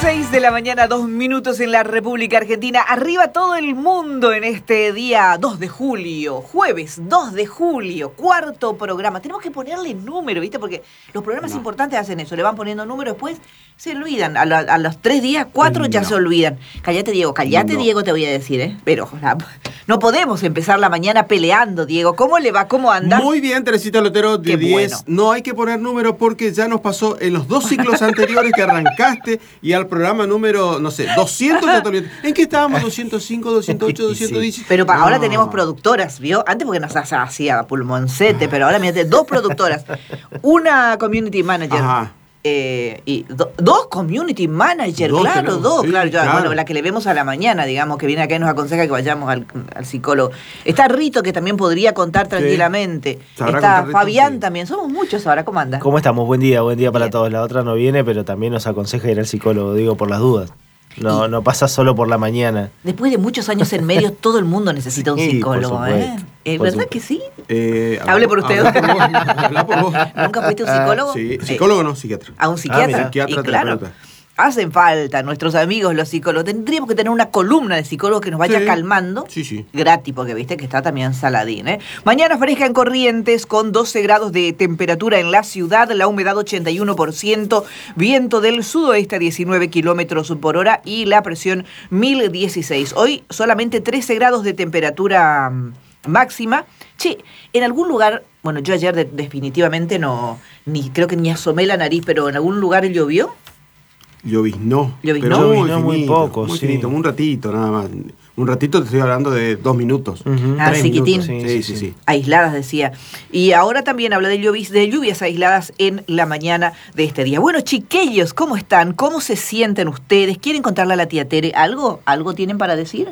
6 de la mañana, 2 minutos en la República Argentina. Arriba todo el mundo en este día 2 de julio, jueves 2 de julio, cuarto programa. Tenemos que ponerle número, ¿viste? Porque los programas importantes hacen eso, le van poniendo número, después se olvidan. A los 3 días, 4 ya se olvidan. Cállate, Diego, Diego, te voy a decir, ¿eh? Pero no podemos empezar la mañana peleando, Diego. ¿Cómo le va? ¿Cómo anda? Muy bien, Teresita Lotero, de 10. Bueno. No hay que poner número porque ya nos pasó en los 2 ciclos anteriores que arrancaste y al programa número, no sé, 200. ¿En qué estábamos? 205, 208, 210. Sí. Pero ahora tenemos productoras, ¿vio? Antes porque nos hacía pulmoncete, pero ahora mirate, 2 productoras. Una community manager. Ajá. Y 2 community manager, claro, 2, sí, claro. Bueno, la que le vemos a la mañana, digamos, que viene acá y nos aconseja que vayamos al psicólogo. Está Rito, que también podría contar tranquilamente. Sí. Está Fabián también. Somos muchos ahora. ¿Cómo anda? ¿Cómo estamos? Buen día para todos. La otra no viene, pero también nos aconseja ir al psicólogo, digo, por las dudas. No pasa solo por la mañana. Después de muchos años en medios, todo el mundo necesita un psicólogo, ¿verdad que sí? Hable por usted. Habla por vos. ¿Nunca fuiste un psicólogo? Sí, psicólogo no, psiquiatra. ¿A un psiquiatra? Psiquiatra, claro. Hacen falta nuestros amigos los psicólogos. Tendríamos que tener una columna de psicólogos que nos vaya calmando. Sí. Gratis, porque viste que está también Saladín, ¿eh? Mañana fresca en Corrientes con 12 grados de temperatura en la ciudad, la humedad 81%, viento del sudoeste a 19 kilómetros por hora y la presión 1016. Hoy solamente 13 grados de temperatura máxima. Che, en algún lugar, bueno, yo ayer definitivamente creo que ni asomé la nariz, pero en algún lugar llovió. Lloviznó, pero muy poco, muy finito, un ratito nada más. Un ratito, te estoy hablando de 2 minutos. Chiquitín. Sí. Aisladas, decía. Y ahora también habla de lluvias aisladas en la mañana de este día. Bueno, chiquillos, ¿cómo están? ¿Cómo se sienten ustedes? ¿Quieren contarle a la tía Tere algo? ¿Algo tienen para decir?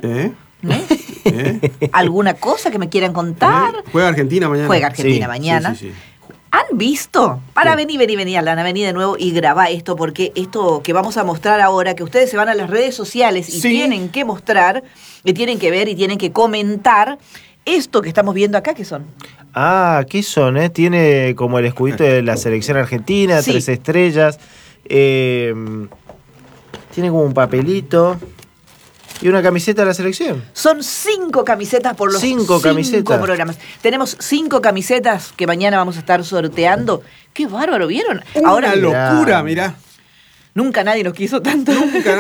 ¿Alguna cosa que me quieran contar? Juega Argentina mañana. Sí. ¿Han visto? Vení, Alana, vení de nuevo y grabá esto, porque esto que vamos a mostrar ahora, que ustedes se van a las redes sociales y tienen que mostrar, y tienen que ver y tienen que comentar esto que estamos viendo acá, ¿qué son? ¿Qué son? Tiene como el escudito de la selección argentina, 3 estrellas, tiene como un papelito y una camiseta de la selección. Son 5 camisetas por los 5 programas. Tenemos 5 camisetas que mañana vamos a estar sorteando. ¡Qué bárbaro! ¿Vieron? Una locura, mirá. Nunca nadie nos quiso tanto.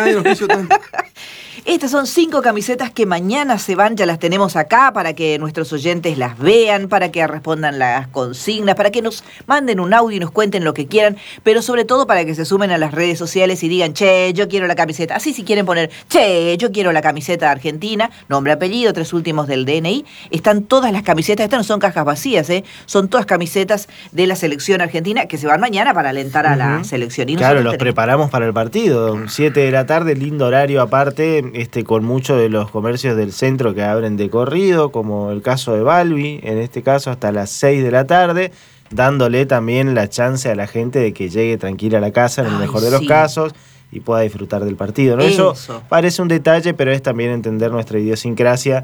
Estas son 5 camisetas que mañana se van, ya las tenemos acá para que nuestros oyentes las vean, para que respondan las consignas, para que nos manden un audio y nos cuenten lo que quieran, pero sobre todo para que se sumen a las redes sociales y digan, che, yo quiero la camiseta. Así si quieren poner, che, yo quiero la camiseta argentina, nombre, apellido, 3 últimos del DNI. Están todas las camisetas, estas no son cajas vacías, son todas camisetas de la selección argentina que se van mañana para alentar a la selección. Y claro, los preparamos para el partido, 7 de la tarde, lindo horario aparte, con muchos de los comercios del centro que abren de corrido, como el caso de Balbi, en este caso hasta las 6 de la tarde, dándole también la chance a la gente de que llegue tranquila a la casa, en el mejor de los casos, y pueda disfrutar del partido, ¿no? Eso parece un detalle, pero es también entender nuestra idiosincrasia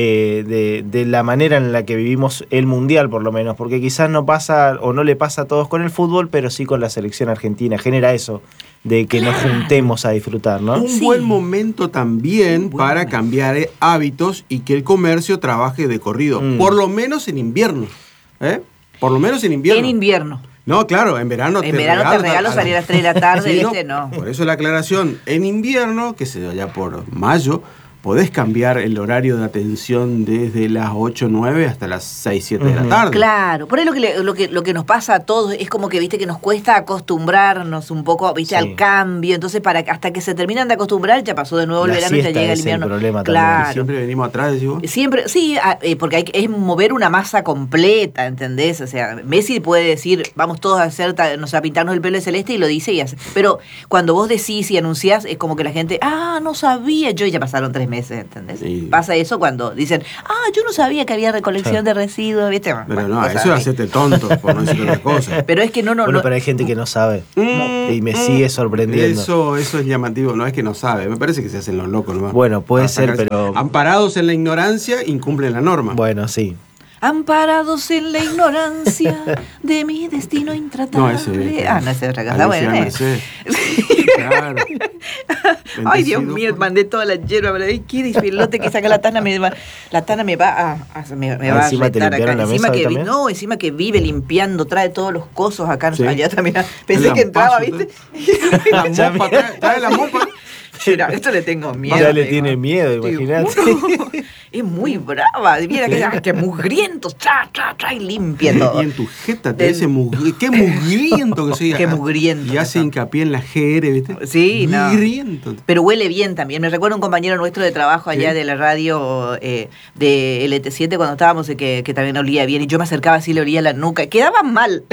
de la manera en la que vivimos el Mundial, por lo menos, porque quizás no pasa o no le pasa a todos con el fútbol, pero sí con la selección argentina. Genera eso, de que nos juntemos a disfrutar, ¿no? Un buen momento también para cambiar hábitos y que el comercio trabaje de corrido, por lo menos en invierno, Por lo menos en invierno. En invierno. No, claro, en verano te regalo salir a las 3 de la tarde, no. Por eso la aclaración. En invierno, que se allá por mayo, podés cambiar el horario de atención desde las 8, 9 hasta las 6, 7 de la tarde. Claro, por ahí lo que nos pasa a todos es como que, viste, que nos cuesta acostumbrarnos un poco, viste, al cambio. Entonces, hasta que se terminan de acostumbrar, ya pasó de nuevo el verano y ya llega el invierno. Claro. Siempre venimos atrás, decís vos. Siempre, sí, porque es mover una masa completa, ¿entendés? O sea, Messi puede decir, vamos todos a pintarnos el pelo de celeste y lo dice y hace. Pero cuando vos decís y anunciás, es como que la gente, no sabía yo, y ya pasaron 3 meses, ¿entendés? Sí. Pasa eso cuando dicen, yo no sabía que había recolección de residuos, ¿viste? Pero no, eso es hacerte tonto, por no decir otra cosa. Pero es que no. Pero hay gente que no sabe y me sigue sorprendiendo. Eso es llamativo, no es que no sabe, me parece que se hacen los locos, ¿no? Bueno, puede ser, pero... Amparados en la ignorancia, incumplen la norma. Bueno, sí. Amparados en la ignorancia de mi destino intratable. No, ese. No, esa es otra cosa. Bueno, Claro. Ay, Dios mío, mandé toda la hierba, pero qué disfilote que saca la tana me va a encima te retar acá. limpiaron la mesa hoy también. No, encima que vive limpiando, trae todos los cosos acá, Sí. allá también. Pensé que entraba, ¿viste? La mopa, trae la mopa. Mira, esto le tengo miedo. Ya le tiene miedo, imagínate. Es muy brava. Mira que mugriento. Y limpia todo. Y en tu jeta te dice qué mugriento que soy. Qué mugriento. Y hace hincapié en la GR, ¿viste? Sí, no. Mugriento. Pero huele bien también. Me recuerda un compañero nuestro de trabajo allá ¿Sí? de la radio de LT7 cuando estábamos que también olía bien. Y yo me acercaba así, le olía la nuca. Quedaba mal.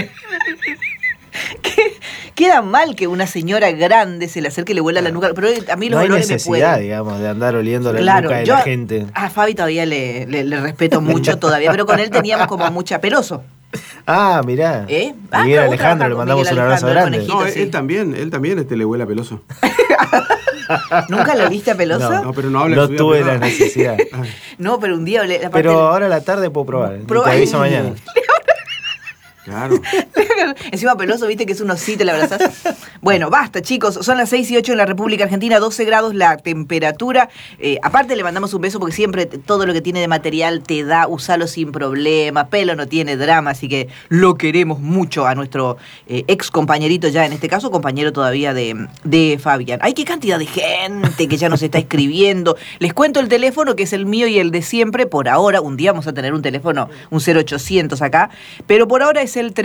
Queda mal que una señora grande se le acerque y le huela la nuca, pero a mí los no hay olores necesidad, me pueden. digamos, de andar oliendo la nuca de la gente. A Fabi todavía le respeto mucho todavía, pero con él teníamos como mucha peloso. Ah, mirá. ¿Eh? Miguel pero vos Alejandro, trabajás le con mandamos Miguel un abrazo Alejandro, grande. el No, conejito, él también le huele a peloso. ¿Nunca lo oliste a peloso? No, pero no habla No de su vida tuve la privada. necesidad. No, pero un día Pero ahora a la tarde puedo probar. Te aviso mañana. Claro. Encima peloso, viste que es un osito, le abrazás. Bueno, basta, chicos. Son las 6:08 en la República Argentina, 12 grados la temperatura. Aparte le mandamos un beso porque siempre todo lo que tiene de material te da, usalo sin problema. Pelo no tiene drama, así que lo queremos mucho a nuestro ex compañerito ya, en este caso, compañero todavía de Fabián. Ay, qué cantidad de gente que ya nos está escribiendo. Les cuento el teléfono, que es el mío y el de siempre. Por ahora, un día vamos a tener un teléfono, un 0800 acá, pero por ahora es el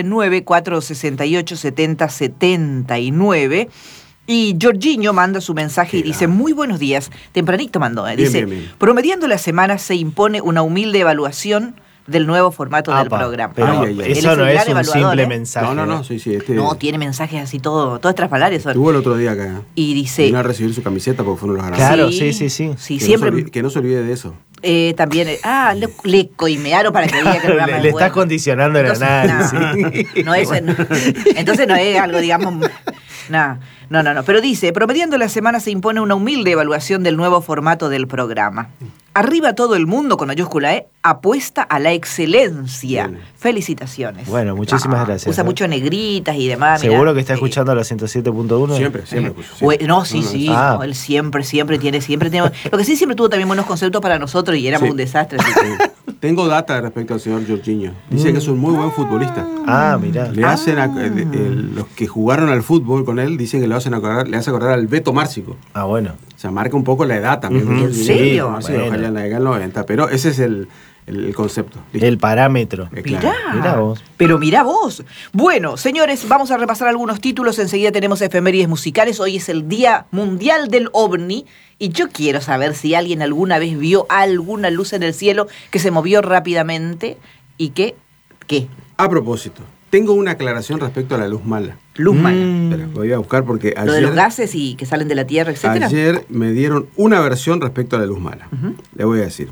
379-468-7079. Y Jorginho manda su mensaje y dice: muy buenos días. Tempranito mandó, dice: bien. promediando la semana se impone una humilde evaluación del nuevo formato del programa. Pero Ay, ay, ay. eso Él no el es gran un evaluador, simple ¿eh? mensaje. No, sí. No, tiene mensajes así, todo estrafalarios son. Estuvo el otro día acá. Y dice: Vino a recibir su camiseta porque fueron los ganadores. Claro, Sí, sí. Sí, Que siempre. que no se olvide de eso. También, le coimearon para que diga que el programa Le es estás bueno. condicionando el Entonces, análisis. Entonces no es algo, digamos. No. Pero dice: promediando la semana se impone una humilde evaluación del nuevo formato del programa. Arriba todo el mundo, con mayúscula apuesta a la excelencia. Bien. Felicitaciones. Bueno, muchísimas gracias. Usa mucho negritas y demás. Seguro mirá. que está escuchando a la 107.1. Siempre. No, sí. Ah. No, él siempre tiene. Lo que sí, siempre tuvo también buenos conceptos para nosotros y éramos Sí. un desastre. Así que- Tengo data respecto al señor Jorginho. Dice que es un muy buen futbolista. Ah, mirá. Le hacen los que jugaron al fútbol con él dicen que le hace acordar al Beto Márcico. Ah, bueno. O sea, marca un poco la edad también. Ujú. de ¿En Jorginho. serio? Márcico, Bueno. ojalá en la década del 90. Pero ese es el concepto. Listo. El parámetro. Claro. Mirá vos. Pero mirá vos. Bueno, señores, vamos a repasar algunos títulos. Enseguida tenemos efemérides musicales. Hoy es el Día Mundial del OVNI. Y yo quiero saber si alguien alguna vez vio alguna luz en el cielo que se movió rápidamente y ¿qué? A propósito, tengo una aclaración respecto a la luz mala. Luz mala. Espera, voy a buscar porque Lo de los gases y que salen de la Tierra, etcétera. ayer me dieron una versión respecto a la luz mala. Le voy a decir.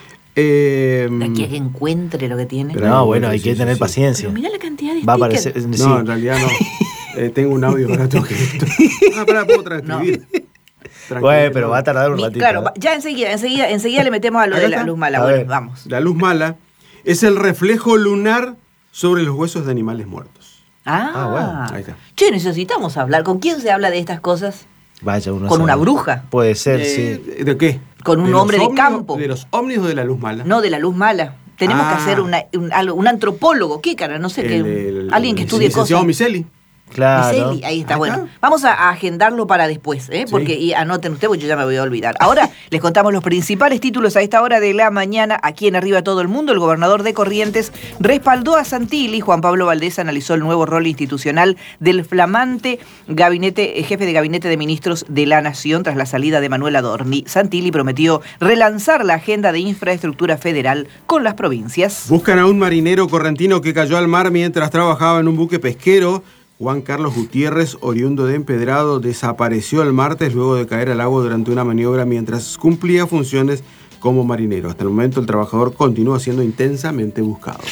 Aquí que encuentre lo que tiene. Pero- No, bueno, hay sí, que sí, tener sí. paciencia. Pero mirá la cantidad de Va a stickers. aparecer. No, Sí. en realidad no. Tengo un audio para tengo que puedo transcribir. Bueno, pero va a tardar un ratito. Claro, ya enseguida le metemos a lo Acá de la está. luz mala. A Bueno, ver. vamos. La luz mala es el reflejo lunar sobre los huesos de animales muertos. Ah, Ahí está. Che, necesitamos hablar. ¿Con quién se habla de estas cosas? Vaya, uno ¿Con sabe. una bruja? Puede ser, sí. ¿De qué? Con un ¿De los hombre de ovnis campo? ¿De los ovnis o de la luz mala? No, de la luz mala. Tenemos que hacer un antropólogo. ¿Qué cara? No sé alguien que estudie licenciado cosas. Miceli. Claro. Miseli, ahí está, Ahí bueno. está. Vamos a agendarlo para después, porque y anoten ustedes, porque yo ya me voy a olvidar. Ahora les contamos los principales títulos a esta hora de la mañana. Aquí en Arriba Todo el Mundo, el gobernador de Corrientes respaldó a Santilli. Juan Pablo Valdés analizó el nuevo rol institucional del flamante jefe de gabinete de ministros de la Nación tras la salida de Manuel Adorni. Santilli prometió relanzar la agenda de infraestructura federal con las provincias. Buscan a un marinero correntino que cayó al mar mientras trabajaba en un buque pesquero. Juan Carlos Gutiérrez, oriundo de Empedrado, desapareció el martes luego de caer al agua durante una maniobra mientras cumplía funciones como marinero. Hasta el momento el trabajador continúa siendo intensamente buscado.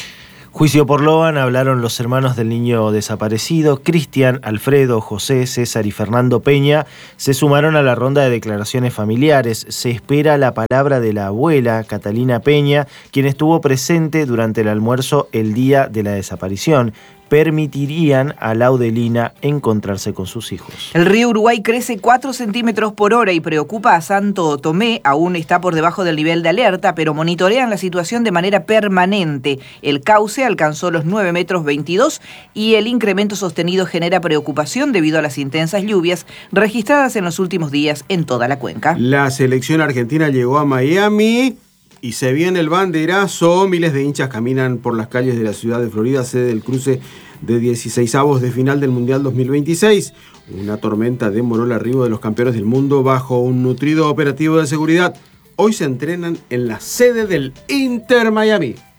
Juicio por Loan hablaron los hermanos del niño desaparecido. Cristian, Alfredo, José, César y Fernando Peña se sumaron a la ronda de declaraciones familiares. Se espera la palabra de la abuela, Catalina Peña, quien estuvo presente durante el almuerzo el día de la desaparición. Permitirían a Laudelina encontrarse con sus hijos. El río Uruguay crece 4 centímetros por hora y preocupa a Santo Tomé. Aún está por debajo del nivel de alerta, pero monitorean la situación de manera permanente. El cauce alcanzó los 9,22 metros y el incremento sostenido genera preocupación debido a las intensas lluvias registradas en los últimos días en toda la cuenca. La selección argentina llegó a Miami y se viene el banderazo. Miles de hinchas caminan por las calles de la ciudad de Florida, sede del cruce de 16avos de final del Mundial 2026. Una tormenta demoró el arribo de los campeones del mundo bajo un nutrido operativo de seguridad. Hoy se entrenan en la sede del Inter Miami.